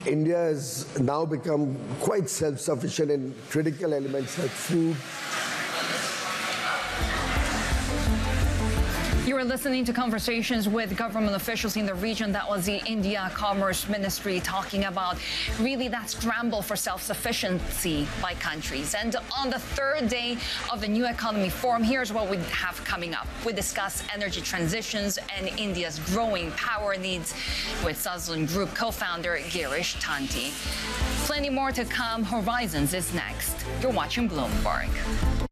India has now become quite self-sufficient in critical elements like food. You were listening to conversations with government officials in the region. That was the India Commerce Ministry talking about really that scramble for self-sufficiency by countries. And on the third day of the New Economy Forum, here's what we have coming up. We discuss energy transitions and India's growing power needs with Suzlon Group co-founder Girish Tanti. Plenty more to come. Horizons is next. You're watching Bloomberg.